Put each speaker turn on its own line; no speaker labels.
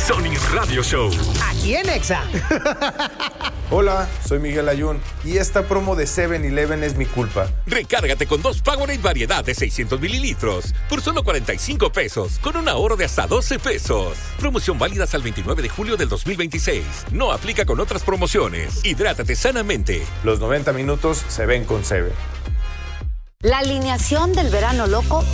Sony Radio Show.
Aquí en Exa.
Hola, soy Miguel Ayun y esta promo de 7-Eleven es mi culpa.
Recárgate con 2 Powerade variedad de 600 mililitros por solo 45 pesos, con un ahorro de hasta 12 pesos. Promoción válida hasta el 29 de julio del 2026. No aplica con otras promociones. Hidrátate sanamente.
Los 90 minutos se ven con 7.
La alineación del verano loco